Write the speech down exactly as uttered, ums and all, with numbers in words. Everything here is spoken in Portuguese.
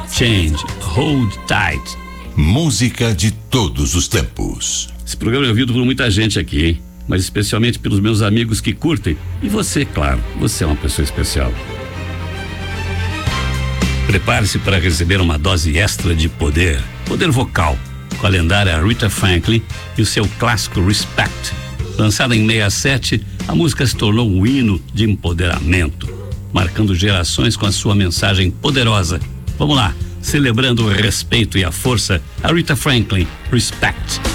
Change, Hold Tight. Música de todos os tempos. Esse programa é ouvido por muita gente aqui, hein? Mas especialmente pelos meus amigos que curtem. E você, claro, você é uma pessoa especial. Prepare-se para receber uma dose extra de poder, poder vocal, com a lendária Rita Franklin e o seu clássico Respect. Lançada em sessenta e sete, a música se tornou um hino de empoderamento, marcando gerações com a sua mensagem poderosa. Vamos lá, celebrando o respeito e a força, a Rita Franklin, Respect.